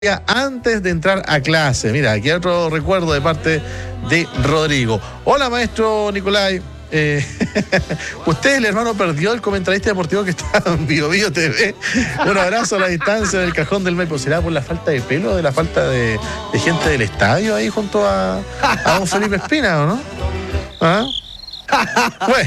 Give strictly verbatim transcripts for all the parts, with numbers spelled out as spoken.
antes de entrar a clase. Mira, aquí hay otro recuerdo de parte de Rodrigo. Hola, maestro Nicolai. Eh, usted es el hermano perdió el comentarista deportivo que está en Bio Bio T V. Un abrazo a la distancia del cajón del Maipo. ¿Será por la falta de pelo, de la falta de, de gente del estadio ahí junto a, a don Felipe Espina, o no? ¿Ah? Bueno.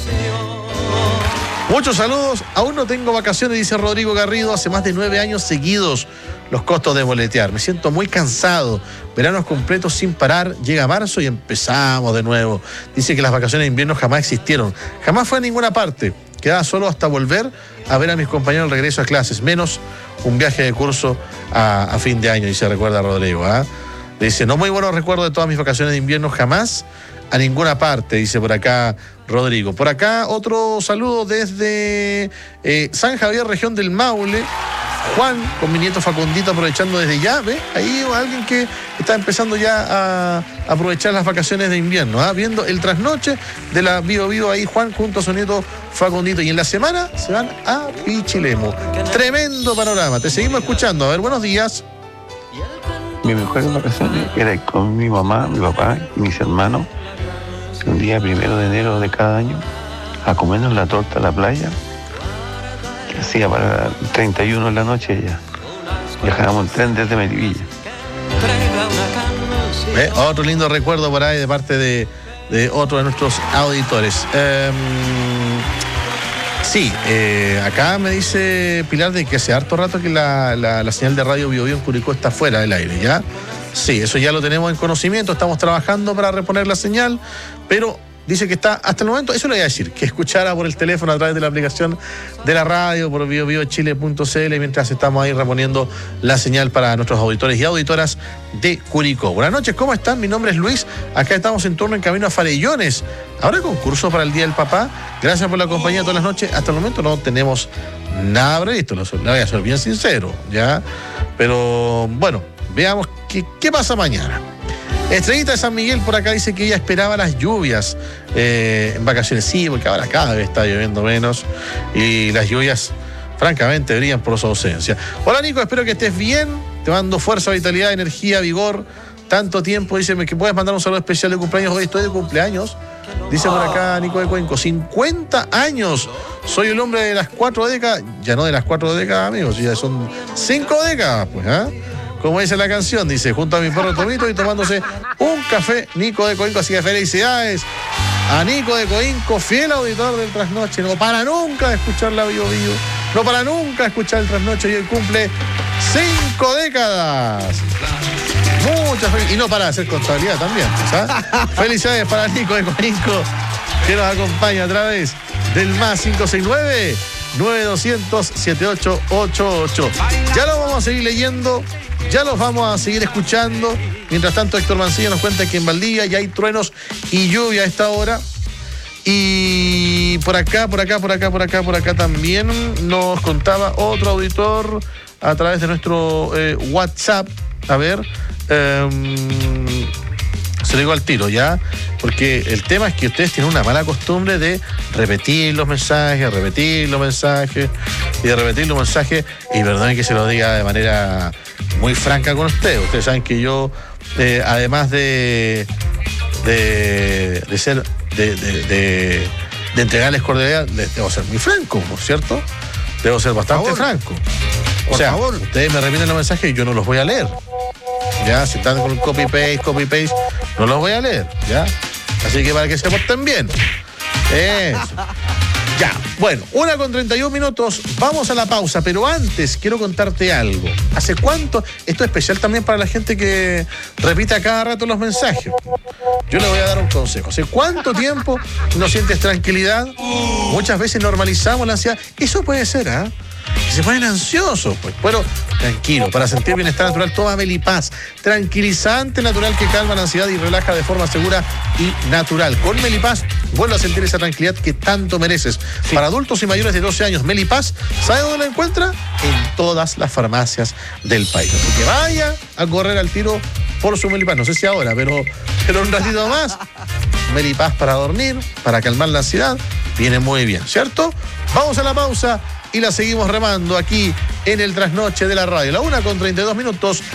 Muchos saludos. Aún no tengo vacaciones, dice Rodrigo Garrido. Hace más de nueve años seguidos los costos de boletear. Me siento muy cansado. Veranos completos sin parar. Llega marzo y empezamos de nuevo. Dice que las vacaciones de invierno jamás existieron. Jamás fue a ninguna parte. Quedaba solo hasta volver a ver a mis compañeros al regreso a clases. Menos un viaje de curso a, a fin de año, y se recuerda a Rodrigo. ¿eh? Dice, no muy buenos recuerdos de todas mis vacaciones de invierno. Jamás a ninguna parte, dice por acá Rodrigo. Por acá otro saludo desde eh, San Javier, región del Maule. Juan, con mi nieto Facundito, aprovechando desde ya, ¿ve? Ahí alguien que está empezando ya a aprovechar las vacaciones de invierno, ¿eh? Viendo el trasnoche de la Bio Bio ahí, Juan, junto a su nieto Facundito. Y en la semana se van a Pichilemu. Tremendo panorama. Te seguimos escuchando. A ver, buenos días. Mi mejor vacaciones era con mi mamá, mi papá y mis hermanos. Un día primero de enero de cada año, a comernos la torta a la playa, que hacía para treinta y uno en la noche ya. Viajábamos en tren desde Melipilla. ¿Eh? Otro lindo recuerdo por ahí de parte de, de otro de nuestros auditores. Eh, sí, eh, acá me dice Pilar de que hace harto rato que la, la, la señal de radio Bio Bio en Curicó está fuera del aire, ¿ya? Sí, eso ya lo tenemos en conocimiento, estamos trabajando para reponer la señal, pero dice que está hasta el momento, eso le voy a decir, que escuchara por el teléfono a través de la aplicación de la radio, por bio bio chile punto c l, mientras estamos ahí reponiendo la señal para nuestros auditores y auditoras de Curicó. Buenas noches, ¿cómo están? Mi nombre es Luis, acá estamos en turno en camino a Farellones. Ahora concurso para el Día del Papá, gracias por la compañía todas las noches. Hasta el momento no tenemos nada previsto, le voy a ser bien sincero, ¿ya? Pero bueno, veamos qué, qué pasa mañana. Estrellita de San Miguel por acá dice que ella esperaba las lluvias eh, en vacaciones. Sí, porque ahora cada vez está lloviendo menos y las lluvias francamente brillan por su ausencia. Hola Nico, espero que estés bien. Te mando fuerza, vitalidad, energía, vigor. Tanto tiempo, dice que puedes mandar un saludo especial de cumpleaños. Hoy estoy de cumpleaños. Dice por acá Nico de Cuenco, cincuenta años. Soy el hombre de las cuatro décadas. Ya no de las cuatro décadas, amigos, ya son cinco décadas, pues, ¿ah? ¿eh? Como dice la canción, dice, junto a mi perro Tomito y tomándose un café, Nico de Coinco. Así que felicidades a Nico de Coinco, fiel auditor del Trasnoche. No para nunca de escuchar la Bio Bio, no para nunca de escuchar el Trasnoche, y hoy cumple cinco décadas. Muchas felicidades. Y no para hacer contabilidad también, ¿sabes? Felicidades para Nico de Coinco, que nos acompaña a través del más cinco seis nueve, nueve dos cero cero, siete ocho ocho ocho. Ya lo vamos a seguir leyendo. Ya los vamos a seguir escuchando. Mientras tanto, Héctor Mancilla nos cuenta que en Valdivia ya hay truenos y lluvia a esta hora. Y por acá, por acá, por acá, por acá, por acá también nos contaba otro auditor a través de nuestro eh, WhatsApp. A ver, eh, se lo digo al tiro, ¿ya? Porque el tema es que ustedes tienen una mala costumbre de repetir los mensajes, repetir los mensajes y de repetir los mensajes. Y perdonen que se lo diga de manera muy franca con ustedes. Ustedes saben que yo, eh, además de, de, de ser, de, de, de, de entregarles cordialidad, debo ser muy franco, ¿no es cierto? Debo ser bastante franco. O Por sea, favor. Ustedes me repiten los mensajes y yo no los voy a leer. Ya, si están con el copy-paste, copy-paste, no los voy a leer, ¿ya? Así que para que se porten bien. Eso. Ya, bueno, una con treinta y un minutos, vamos a la pausa, pero antes quiero contarte algo. ¿Hace cuánto? Esto es especial también para la gente que repite a cada rato los mensajes. Yo le voy a dar un consejo. ¿Hace cuánto tiempo no sientes tranquilidad? Muchas veces normalizamos la ansiedad. Eso puede ser, ¿ah? ¿eh? Se ponen ansiosos, pues. Bueno, tranquilo, para sentir bienestar natural, toma Melipaz, tranquilizante natural que calma la ansiedad y relaja de forma segura y natural. Con Melipaz, vuelve a sentir esa tranquilidad que tanto mereces. Sí. Para adultos y mayores de doce años, Melipaz, ¿sabe dónde la encuentra? En todas las farmacias del país. Así que vaya a correr al tiro por su Melipaz. No sé si ahora, pero, pero un ratito más. Melipaz para dormir, para calmar la ansiedad, viene muy bien, ¿cierto? Vamos a la pausa y la seguimos remando aquí en el trasnoche de la radio. La una con treinta y dos minutos.